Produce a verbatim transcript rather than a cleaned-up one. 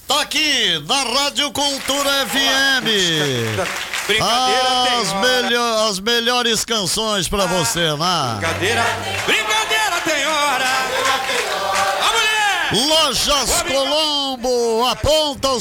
Tá aqui na Rádio Cultura F M. As, melhor, as melhores canções pra você, né? Brincadeira, brincadeira tem hora. A mulher! Lojas Colombo, aponta o